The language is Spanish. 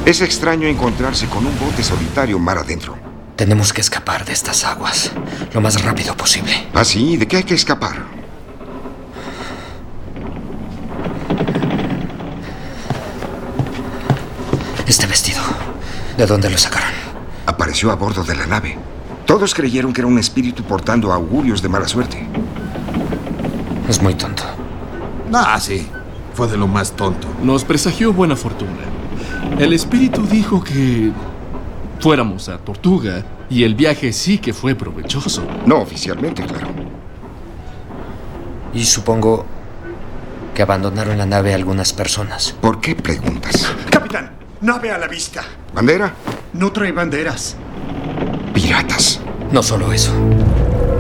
Es extraño encontrarse con un bote solitario mar adentro. Tenemos que escapar de estas aguas lo más rápido posible. ¿Ah, sí? ¿De qué hay que escapar? Este vestido, ¿de dónde lo sacaron? Apareció a bordo de la nave. Todos creyeron que era un espíritu portando augurios de mala suerte. Es muy tonto. Ah, sí. Fue de lo más tonto. Nos presagió buena fortuna. El espíritu dijo que fuéramos a Tortuga y el viaje sí que fue provechoso. No oficialmente, claro. Y supongo que abandonaron la nave algunas personas. ¿Por qué preguntas? Capitán, nave a la vista. ¿Bandera? No trae banderas. Piratas. No solo eso.